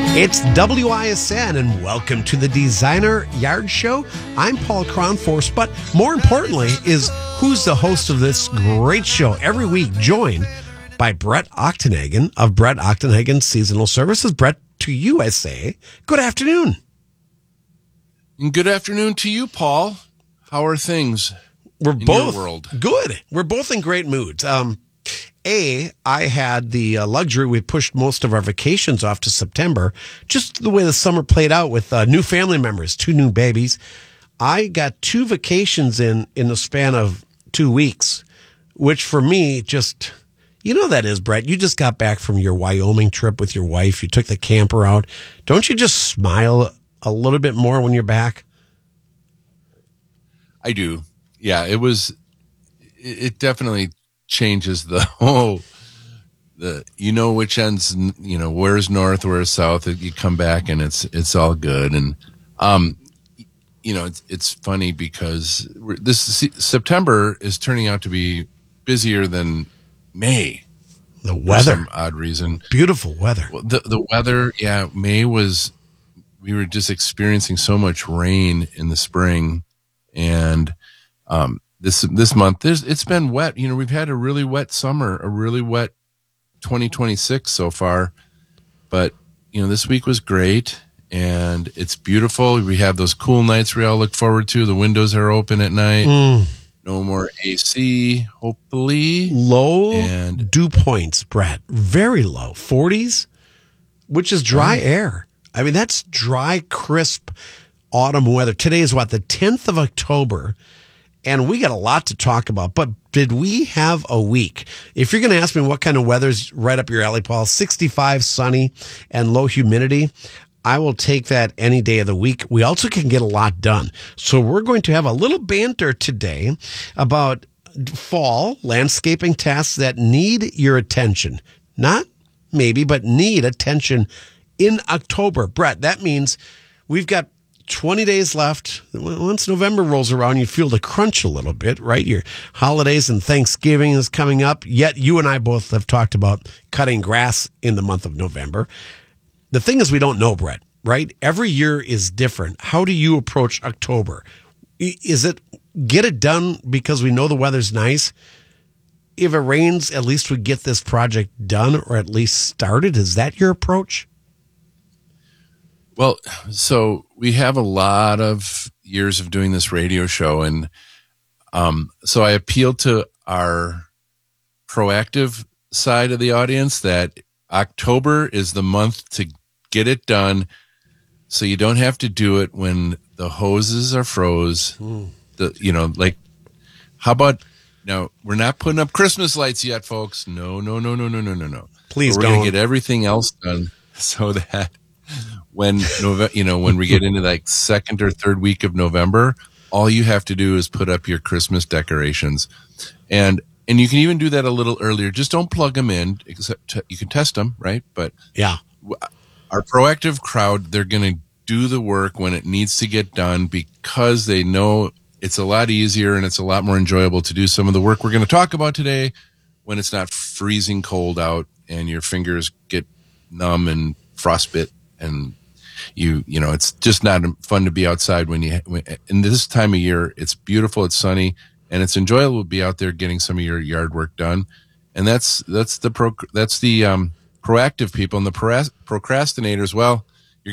It's WISN, and welcome to the Designer Yard Show. I'm Paul Kronforce, but more importantly is who's the host of this great show every week, joined by Brett Ochtenhagen of Brett Ochtenhagen Seasonal Services. Brett, to USA, good afternoon. And good afternoon to you, Paul. How are things in your world? Good. We're both in great moods. I had the luxury, we pushed most of our vacations off to September, just the way the summer played out with new family members, 2 new babies. I got 2 vacations in the span of 2 weeks, which for me just, you know that is, Brett, you just got back from your Wyoming trip with your wife. You took the camper out. Don't you just smile a little bit more when you're back? I do. Yeah, it definitely changes the whole, which ends, where's north, where's south. You come back and it's all good. And, it's funny because September is turning out to be busier than May. The weather. For some odd reason. Beautiful weather. Well, the weather, yeah, we were just experiencing so much rain in the spring. And, this month, it's been wet. We've had a really wet summer, a really wet 2026 so far. But, this week was great and it's beautiful. We have those cool nights we all look forward to. The windows are open at night. No more AC, hopefully. Low dew points, Brett. Very low. 40s, which is dry air. I mean, that's dry, crisp autumn weather. Today is the 10th of October. And we got a lot to talk about, but did we have a week? If you're going to ask me what kind of weather's right up your alley, Paul, 65, sunny, and low humidity, I will take that any day of the week. We also can get a lot done. So we're going to have a little banter today about fall landscaping tasks that need your attention. Not maybe, but need attention in October. Brett, that means we've got 20 days left. Once November rolls around, you feel the crunch a little bit, right? Your holidays and Thanksgiving is coming up. Yet you and I both have talked about cutting grass in the month of November. The thing is, we don't know, Brett, right? Every year is different. How do you approach October? Is it get it done because we know the weather's nice? If it rains, at least we get this project done or at least started. Is that your approach? Well, so we have a lot of years of doing this radio show, and so I appeal to our proactive side of the audience that October is the month to get it done, so you don't have to do it when the hoses are froze. How about now? We're not putting up Christmas lights yet, folks. No. Please we're don't. going to get everything else done so that when we get into like second or third week of November, all you have to do is put up your Christmas decorations, and you can even do that a little earlier. Just don't plug them in, except you can test them, right? But yeah, our proactive crowd, they're going to do the work when it needs to get done because they know it's a lot easier and it's a lot more enjoyable to do some of the work we're going to talk about today when it's not freezing cold out and your fingers get numb and frostbite, and it's just not fun to be outside when in this time of year. It's beautiful, it's sunny, and it's enjoyable to be out there getting some of your yard work done. And that's the proactive people. And the procrastinators, well,